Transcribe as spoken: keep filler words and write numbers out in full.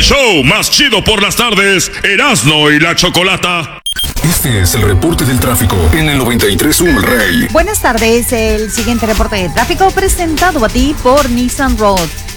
show más chido por las tardes, Erasmo y la Chocolata. Este es el reporte del tráfico en el noventa y tres punto uno El Rey. Buenas tardes, el siguiente reporte de tráfico presentado a ti por Nissan Road.